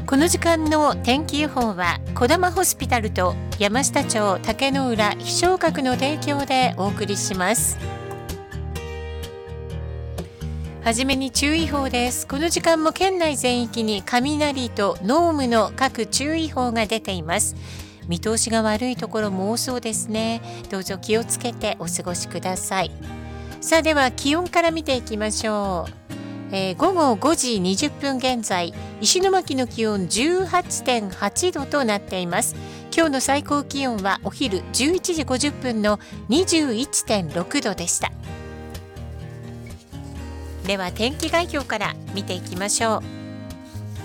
この時間の天気予報は小玉ホスピタルと山下町竹の浦飛翔閣の提供でお送りします。はじめに注意報です。この時間も県内全域に雷と濃霧の各注意報が出ています。見通しが悪いところも多そうですね。どうぞ気をつけてお過ごしください。さあでは気温から見ていきましょう。午後5時20分現在、石巻の気温 18.8 度となっています。今日の最高気温はお昼11時50分の 21.6 度でした。では天気概要から見ていきましょう。